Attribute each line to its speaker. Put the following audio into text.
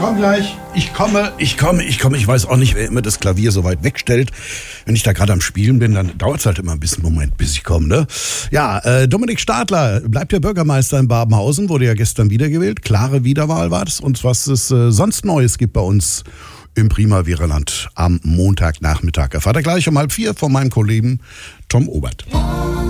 Speaker 1: komm gleich. Ich komme. Ich weiß auch nicht, wer immer das Klavier so weit wegstellt. Wenn ich da gerade am Spielen bin, dann dauert es halt immer ein bisschen Moment, bis ich komme, ne? Ja, Dominik Stadler bleibt ja Bürgermeister in Babenhausen, wurde ja gestern wiedergewählt. Klare Wiederwahl war das. Und was es sonst Neues gibt bei uns im Primaverland am Montagnachmittag. Erfahrt ihr gleich um 3:30 von meinem Kollegen Tom Obert.